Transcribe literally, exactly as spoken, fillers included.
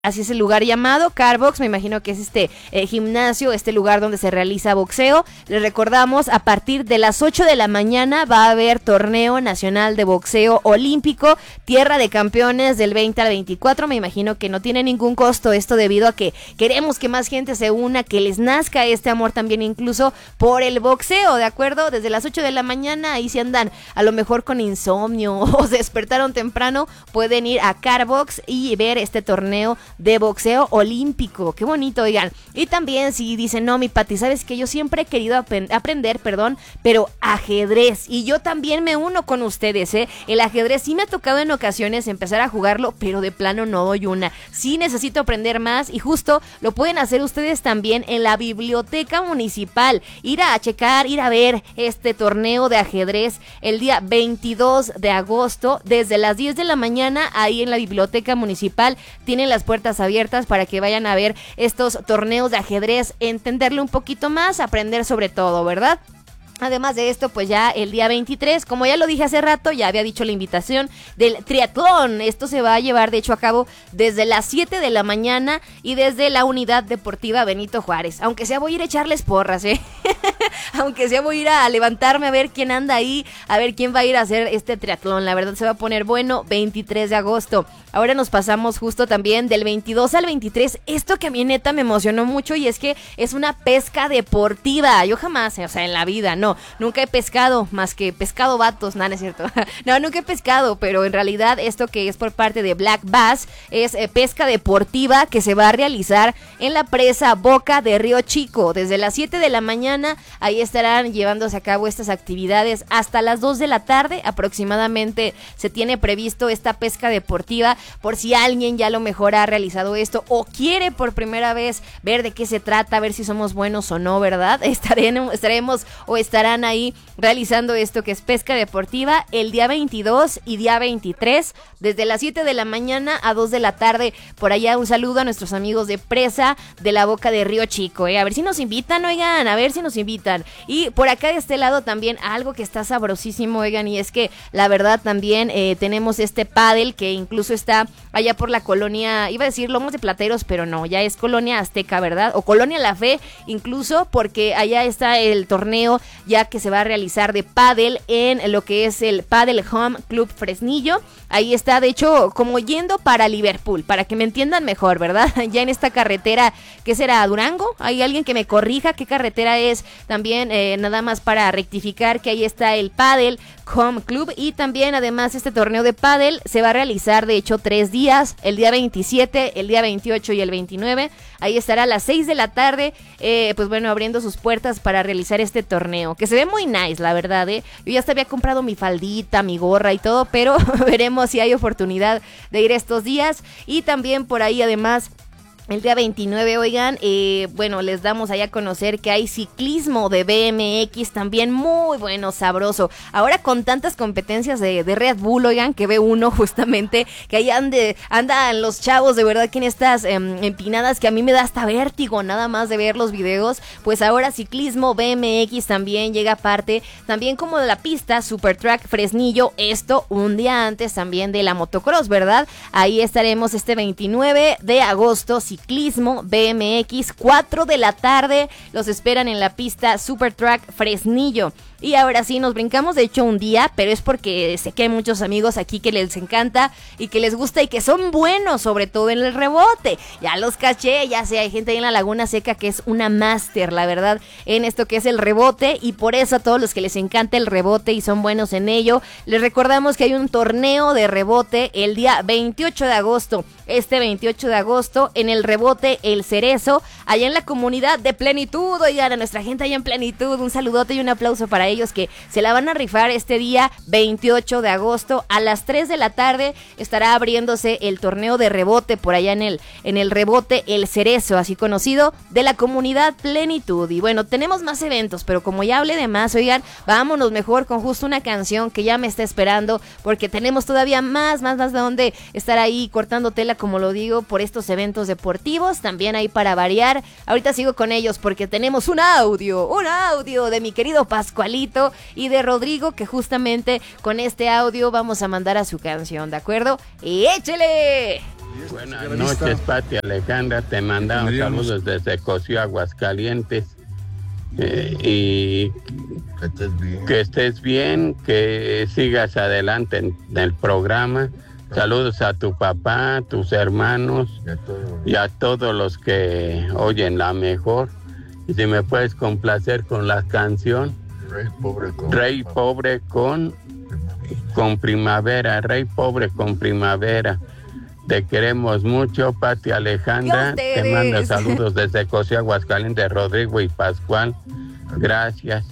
Así es el lugar llamado Carbox, me imagino que es este eh, gimnasio, este lugar donde se realiza boxeo. Les recordamos, a partir de las ocho de la mañana va a haber torneo nacional de boxeo olímpico, tierra de campeones del veinte al veinticuatro. Me imagino que no tiene ningún costo esto debido a que queremos que más gente se una, que les nazca este amor también incluso por el boxeo, ¿de acuerdo? Desde las ocho de la mañana, ahí si andan a lo mejor con insomnio o se despertaron temprano, pueden ir a Carbox y ver este torneo de boxeo olímpico. Qué bonito, oigan. Y también si dicen, no, mi Pati, sabes que yo siempre he querido ap- aprender, perdón, pero ajedrez, y yo también me uno con ustedes, ¿eh? El ajedrez sí me ha tocado en ocasiones empezar a jugarlo, pero de plano no doy una. Sí necesito aprender más y justo lo pueden hacer ustedes también en la biblioteca municipal. Ir a checar, ir a ver este torneo de ajedrez el día veintidós de agosto, desde las diez de la mañana, ahí en la biblioteca municipal. Tienen las puertas abiertas para que vayan a ver estos torneos de ajedrez, entenderlo un poquito más, aprender sobre todo, ¿verdad? Además de esto, pues ya el día veintitrés, como ya lo dije hace rato, ya había dicho la invitación del triatlón. Esto se va a llevar, de hecho, a cabo desde las siete de la mañana y desde la Unidad Deportiva Benito Juárez. Aunque sea voy a ir a echarles porras, ¿eh? Aunque sea voy a ir a levantarme a ver quién anda ahí, a ver quién va a ir a hacer este triatlón. La verdad se va a poner bueno, veintitrés de agosto. Ahora nos pasamos justo también del veintidós al veintitrés. Esto que a mí neta me emocionó mucho y es que es una pesca deportiva. Yo jamás, o sea, en la vida, no. Nunca he pescado, más que pescado vatos, nada, no es cierto. No, nunca he pescado, pero en realidad esto que es por parte de Black Bass es eh, pesca deportiva que se va a realizar en la presa Boca de Río Chico. Desde las siete de la mañana, ahí estarán llevándose a cabo estas actividades hasta las dos de la tarde aproximadamente. Se tiene previsto esta pesca deportiva por si alguien ya a lo mejor ha realizado esto o quiere por primera vez ver de qué se trata, ver si somos buenos o no, ¿verdad? Estaremos, estaremos o estaremos estarán ahí realizando esto que es pesca deportiva el día veintidós y día veintitrés, desde las siete de la mañana a dos de la tarde. Por allá un saludo a nuestros amigos de presa de la Boca de Río Chico, ¿eh? A ver si nos invitan, oigan, a ver si nos invitan. Y por acá de este lado también algo que está sabrosísimo, oigan, y es que la verdad también eh, tenemos este pádel que incluso está allá por la colonia, iba a decir Lomos de Plateros, pero no, ya es Colonia Azteca, ¿verdad? O Colonia La Fe, incluso, porque allá está el torneo ya que se va a realizar de pádel en lo que es el Padel Home Club Fresnillo. Ahí está, de hecho, como yendo para Liverpool, para que me entiendan mejor, ¿verdad? Ya en esta carretera, ¿qué será? ¿Durango? Hay alguien que me corrija qué carretera es. También, eh, nada más para rectificar que ahí está el Padel Home Club. Y también, además, este torneo de pádel se va a realizar, de hecho, tres días. El día veintisiete, el día veintiocho y el veintinueve. Ahí estará a las seis de la tarde, eh, pues bueno, abriendo sus puertas para realizar este torneo, que se ve muy nice, la verdad, ¿eh? Yo ya hasta había comprado mi faldita, mi gorra y todo, pero veremos si hay oportunidad de ir estos días. Y también por ahí, además, el día veintinueve, oigan, eh, bueno, les damos ahí a conocer que hay ciclismo de B M X también muy bueno, sabroso. Ahora con tantas competencias de, de Red Bull, oigan, que ve uno justamente que ahí ande, andan los chavos de verdad que en estas eh, empinadas que a mí me da hasta vértigo nada más de ver los videos. Pues ahora ciclismo B M X también llega aparte, también como de la pista Super Track Fresnillo, esto un día antes también de la motocross, ¿verdad? Ahí estaremos este veintinueve de agosto, ciclismo B M X, cuatro de la tarde, los esperan en la pista Super Track Fresnillo. Y ahora sí, nos brincamos de hecho un día, pero es porque sé que hay muchos amigos aquí que les encanta y que les gusta y que son buenos, sobre todo en el rebote. Ya los caché, ya sé, hay gente ahí en la Laguna Seca que es una máster, la verdad, en esto que es el rebote, y por eso a todos los que les encanta el rebote y son buenos en ello, les recordamos que hay un torneo de rebote el día veintiocho de agosto, este veintiocho de agosto, en el rebote El Cerezo, allá en la comunidad de Plenitud. Oigan, a nuestra gente allá en Plenitud, un saludote y un aplauso para ellos que se la van a rifar este día veintiocho de agosto a las tres de la tarde. Estará abriéndose el torneo de rebote por allá en el, en el rebote El Cerezo, así conocido, de la comunidad Plenitud. Y bueno, tenemos más eventos, pero como ya hablé de más, oigan, vámonos mejor con justo una canción que ya me está esperando, porque tenemos todavía más, más, más de donde estar ahí cortando tela, como lo digo, por estos eventos deportivos, también ahí para variar. Ahorita sigo con ellos porque tenemos un audio, un audio de mi querido Pascualito y de Rodrigo, que justamente con este audio vamos a mandar a su canción, ¿de acuerdo? ¡Y échele! Buenas noches, Pati Alejandra. Te mandamos saludos desde Cocío, Aguascalientes. Eh, y Que estés bien. que estés bien, que sigas adelante en el programa. Saludos a tu papá, a tus hermanos Ya todo. y a todos los que oyen La Mejor. Y si me puedes complacer con la canción Rey pobre con. Rey Pobre con, con Primavera, Rey Pobre con Primavera. Te queremos mucho, Pati Alejandra. Y a Te ustedes. mando saludos desde Cocío, Aguascalientes, Rodrigo y Pascual. Gracias.